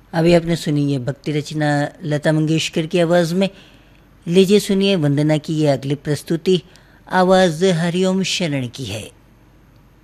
अभी आपने सुनी ये भक्ति रचना लता मंगेशकर की आवाज़ में। लीजिए सुनिए वंदना की ये अगली प्रस्तुति, आवाज़ हरिओम शरण की है।